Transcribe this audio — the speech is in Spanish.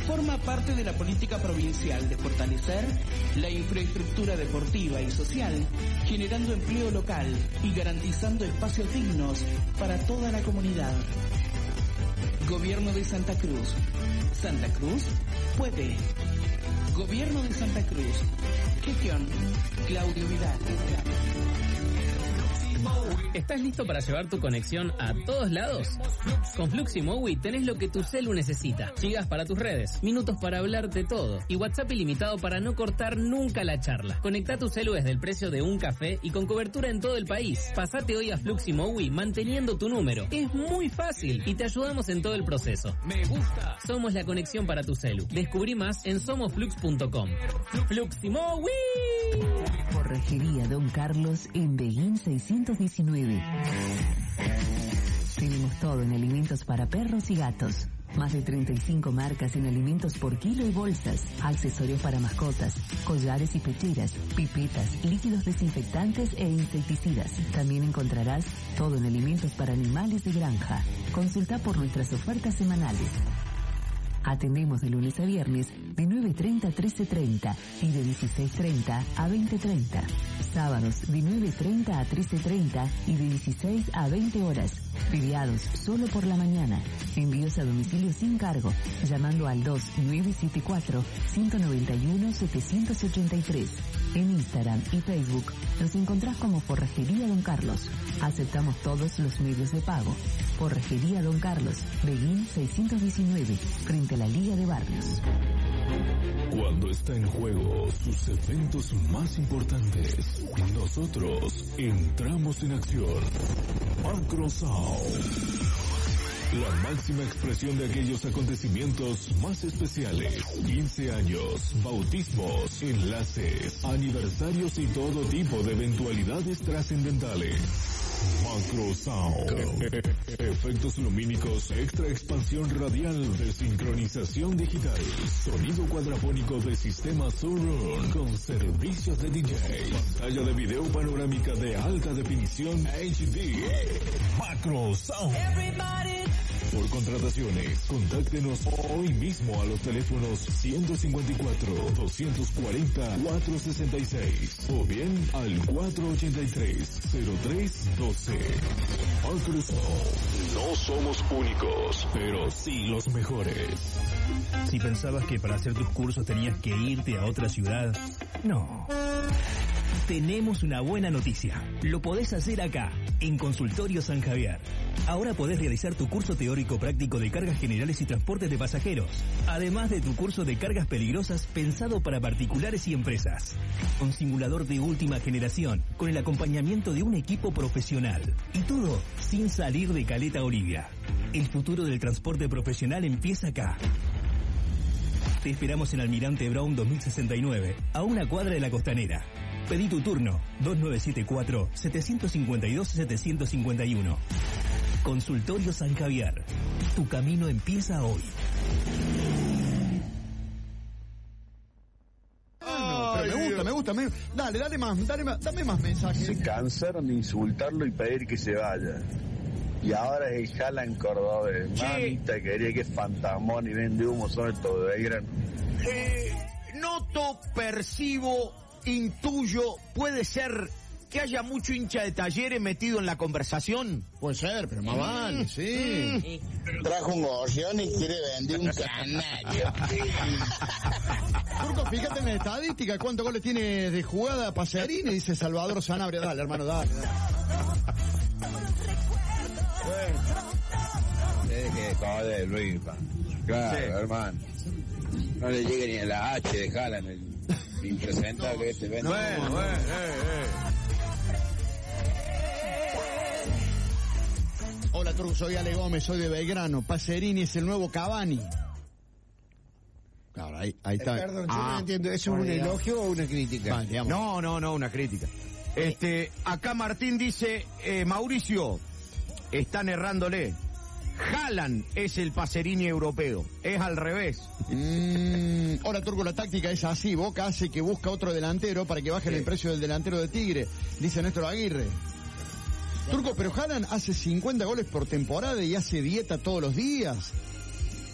forma parte de la política provincial de fortalecer la infraestructura deportiva y social, generando empleo local y garantizando espacios dignos para toda la comunidad. Gobierno de Santa Cruz. Santa Cruz puede. Gobierno de Santa Cruz. Gestión Claudio Vidal. ¿Estás listo para llevar tu conexión a todos lados? Con Fluximowi tenés lo que tu celu necesita. Gigas para tus redes, minutos para hablar de todo y WhatsApp ilimitado para no cortar nunca la charla. Conectá tu celu desde el precio de un café y con cobertura en todo el país. Pasate hoy a Fluximowi manteniendo tu número. Es muy fácil y te ayudamos en todo el proceso. Me gusta. Somos la conexión para tu celu. Descubrí más en somosflux.com. Fluximowi. Forrajería Don Carlos en Beguín 619. Tenemos todo en alimentos para perros y gatos. Más de 35 marcas en alimentos por kilo y bolsas, accesorios para mascotas, collares y pecheras, pipetas, líquidos desinfectantes e insecticidas. También encontrarás todo en alimentos para animales de granja. Consulta por nuestras ofertas semanales. Atendemos de lunes a viernes de 9:30 a 13:30 y de 16:30 a 20:30. Sábados de 9:30 a 13:30 y de 16 a 20 horas. Feriados solo por la mañana. Envíos a domicilio sin cargo, llamando al 2974-191-783. En Instagram y Facebook nos encontrás como Forrajería Don Carlos. Aceptamos todos los medios de pago. Forrajería Don Carlos, Beguín 619, frente a la Liga de Barrios. Cuando está en juego sus eventos más importantes, nosotros entramos en acción. Macro Sound, la máxima expresión de aquellos acontecimientos más especiales. 15 años, bautismos, enlaces, aniversarios y todo tipo de eventualidades trascendentales. Macro Sound. Efectos lumínicos, extra expansión radial de sincronización digital. Sonido cuadrafónico de sistema Surround con servicios de DJ. Pantalla de video panorámica de alta definición HD. Macro Sound. Por contrataciones, contáctenos hoy mismo a los teléfonos 154-240-466 o bien al 483-0312. Macro Sound. No somos únicos, pero sí los mejores. Si pensabas que para hacer tus cursos tenías que irte a otra ciudad, no. Tenemos una buena noticia. Lo podés hacer acá, en Consultorio San Javier. Ahora podés realizar tu curso teórico práctico de cargas generales y transportes de pasajeros, además de tu curso de cargas peligrosas pensado para particulares y empresas. Un simulador de última generación, con el acompañamiento de un equipo profesional. Y todo sin salir de Caleta Olivia. El futuro del transporte profesional empieza acá. Te esperamos en Almirante Brown 2069, a una cuadra de la Costanera. Pedí tu turno, 2974-752-751. Consultorio San Javier. Tu camino empieza hoy. Pero me gusta. Dale más, dame más mensajes. Se cansaron de insultarlo y pedir que se vaya. Y ahora es el Haaland cordobés. Mamita quería que es fantasmón y vende humo sobre todo de Belgrano. Noto, percibo, intuyo, puede ser que haya mucho hincha de Talleres metido en la conversación. Puede ser, pero más vale, sí. Trajo un gorrión y quiere vender un canario. Turco, fíjate en la estadística, ¿cuántos goles tiene de jugada Pacerini? Dice Salvador Sanabria. Dale, hermano, dale. Es que joder, Luis, claro, sí. Hermano. No le llegue ni a la H de Haaland, el impresentable que este vende. Bueno. Hola, Turco, soy Ale Gómez, soy de Belgrano. Pacerini es el nuevo Cavani. Claro, ahí está. Perdón, yo no entiendo, ¿eso es un elogio o una crítica? No, una crítica. Acá Martín dice, Mauricio, están errándole. Haaland es el Pacerini europeo, es al revés. Ahora, Turco, la táctica es así. Boca hace que busca otro delantero para que bajen el precio del delantero de Tigre, dice Néstor Aguirre. Turco, pero Haaland hace 50 goles por temporada y hace dieta todos los días.